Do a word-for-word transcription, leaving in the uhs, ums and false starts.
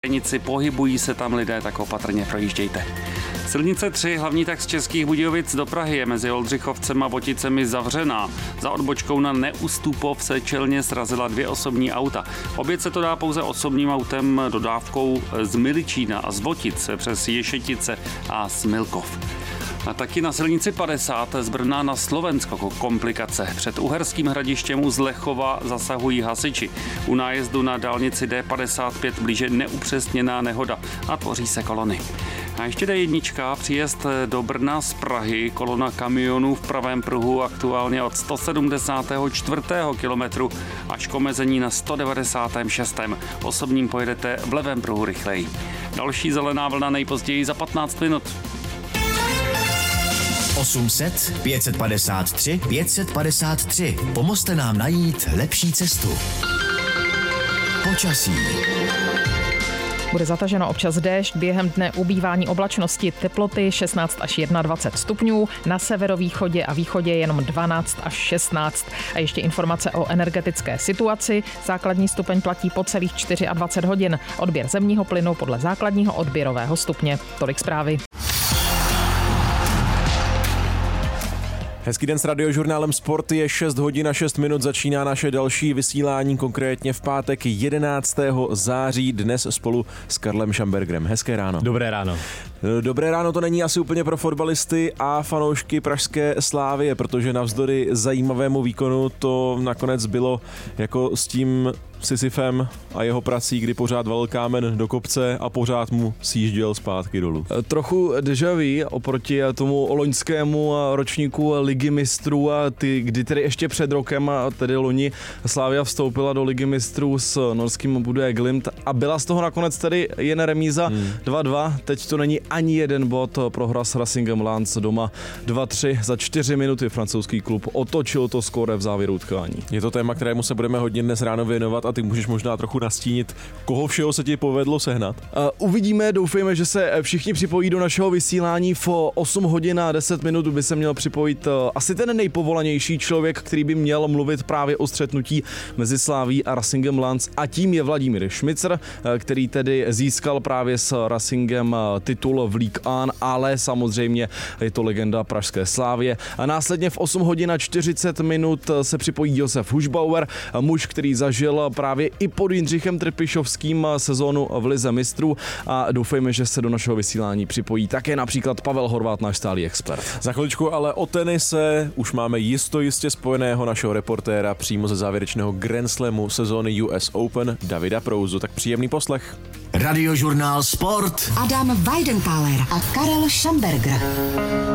Nici, pohybují se tam lidé, tak opatrně projíždějte. Silnice tři, hlavní tak z Českých Budějovic do Prahy, je mezi Oldřichovcem a Voticemi zavřená. Za odbočkou na Neustupov se čelně srazila dvě osobní auta. Oběť se to dá pouze osobním autem dodávkou z Miličína a z Votic přes Ješetice a Smilkov. A taky na silnici padesát z Brna na Slovensko komplikace. Před Uherským Hradištěm u Zlechova zasahují hasiči. U nájezdu na dálnici D padesát pět blíže neupřesněná nehoda a tvoří se kolony. A ještě D jedna, příjezd do Brna z Prahy, kolona kamionů v pravém pruhu aktuálně od sto sedmdesátého čtvrtého kilometru až k omezení na sto devadesátém šestém Osobním pojedete v levém pruhu rychleji. Další zelená vlna nejpozději za patnáct minut. osm set, pět set padesát tři, pět set padesát tři. Pomozte nám najít lepší cestu. Počasí. Bude zataženo občas déšť, během dne ubývání oblačnosti, teploty šestnáct až dvacet jedna stupňů, na severovýchodě a východě jenom dvanáct až šestnáct. A ještě informace o energetické situaci. Základní stupeň platí po celých dvacet čtyři hodin. Odběr zemního plynu podle základního odběrového stupně. Tolik zprávy. Hezký den s Radiožurnálem Sport, je šest hodin a šest minut, začíná naše další vysílání, konkrétně v pátek jedenáctého září, dnes spolu s Karlem Šambergrem. Hezké ráno. Dobré ráno. Dobré ráno to není asi úplně pro fotbalisty a fanoušky pražské Slávie, protože navzdory zajímavému výkonu to nakonec bylo jako s tím Sisyfem a jeho prací, kdy pořád valil kámen do kopce a pořád mu sjížděl zpátky dolů. Trochu déjà vu oproti tomu loňskému ročníku Ligy mistrů, a ty, kdy tedy ještě před rokem, a tedy loni, Slavia vstoupila do Ligy mistrů s norským Bodø Glimt a byla z toho nakonec tedy jen remíza hmm. dva dva. Teď to není ani jeden bod, prohra s Racingem Lens doma dva tři. Za čtyři minuty francouzský klub otočil to skóre v závěru utkání. Je to téma, kterému se budeme hodně dnes ráno věnovat a ty můžeš možná trochu nastínit, koho všeho se ti povedlo sehnat. Uh, uvidíme, doufejme, že se všichni připojí do našeho vysílání. V osm hodin a deset minut by se měl připojit uh, asi ten nejpovolanější člověk, který by měl mluvit právě o střetnutí mezi Slaví a Racingem Lens, a tím je Vladimír Šmicer, uh, který tedy získal právě s Racingem uh, titul v Ligue jedna, ale samozřejmě je to legenda pražské Slávie. A následně v osm hodin a čtyřicet minut se připojí Josef Hušbauer, muž, který zažil právě i pod Jindřichem Trpišovským sezónu v Lize mistrů, a doufejme, že se do našeho vysílání připojí také například Pavel Horváth, náš stálý expert. Za chviličku ale o tenise už máme jisto jistě spojeného našeho reportéra přímo ze závěrečného Grand Slamu sezóny U S Open Davida Prouzu. Tak příjemný poslech. Radiožurnál Sport. Adam Weidenkaller a Karel Šamberger.